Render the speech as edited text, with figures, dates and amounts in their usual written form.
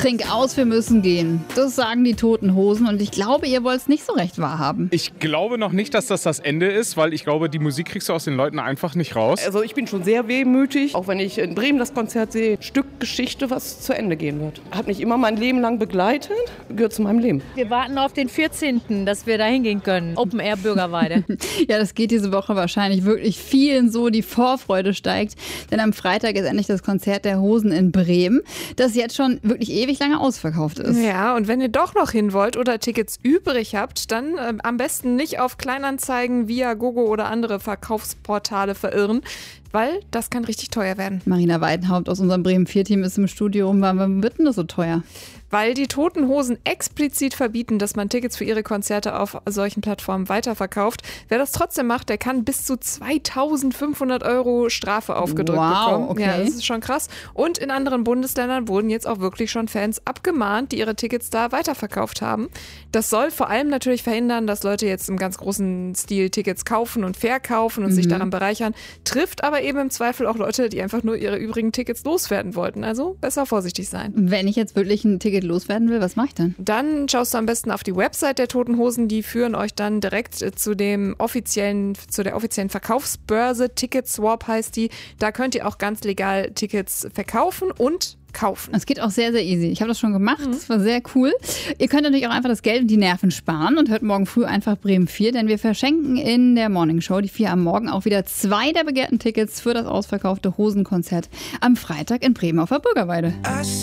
Trink aus, wir müssen gehen. Das sagen die Toten Hosen und ich glaube, ihr wollt es nicht so recht wahrhaben. Ich glaube noch nicht, dass das Ende ist, weil ich glaube, die Musik kriegst du aus den Leuten einfach nicht raus. Also ich bin schon sehr wehmütig, auch wenn ich in Bremen das Konzert sehe. Ein Stück Geschichte, was zu Ende gehen wird. Hat mich immer mein Leben lang begleitet, gehört zu meinem Leben. Wir warten auf den 14., dass wir da hingehen können. Open Air Bürgerweide. Ja, das geht diese Woche wahrscheinlich wirklich vielen so, die Vorfreude steigt. Denn am Freitag ist endlich das Konzert der Hosen in Bremen, das jetzt schon wirklich ewig lange ausverkauft ist. Ja, und wenn ihr doch noch hin wollt oder Tickets übrig habt, dann am besten nicht auf Kleinanzeigen, Viagogo oder andere Verkaufsportale verirren, weil das kann richtig teuer werden. Marina Weidenhaupt aus unserem Bremen 4-Team ist im Studio. Warum wird denn das so teuer? Weil die Toten Hosen explizit verbieten, dass man Tickets für ihre Konzerte auf solchen Plattformen weiterverkauft. Wer das trotzdem macht, der kann bis zu 2.500 € Strafe aufgedrückt bekommen. Okay. Ja, das ist schon krass. Und in anderen Bundesländern wurden jetzt auch wirklich schon Fans abgemahnt, die ihre Tickets da weiterverkauft haben. Das soll vor allem natürlich verhindern, dass Leute jetzt im ganz großen Stil Tickets kaufen und verkaufen und sich daran bereichern. Trifft aber eben im Zweifel auch Leute, die einfach nur ihre übrigen Tickets loswerden wollten. Also besser vorsichtig sein. Wenn ich jetzt wirklich ein Ticket loswerden will, was mache ich dann? Dann schaust du am besten auf die Website der Toten Hosen. Die führen euch dann direkt zu der offiziellen Verkaufsbörse. Ticketswap heißt die. Da könnt ihr auch ganz legal Tickets verkaufen und kaufen. Es geht auch sehr, sehr easy. Ich habe das schon gemacht. Das war sehr cool. Ihr könnt natürlich auch einfach das Geld und die Nerven sparen und hört morgen früh einfach Bremen 4, denn wir verschenken in der Morning Show, die 4 am Morgen, auch wieder 2 der begehrten Tickets für das ausverkaufte Hosenkonzert am Freitag in Bremen auf der Bürgerweide.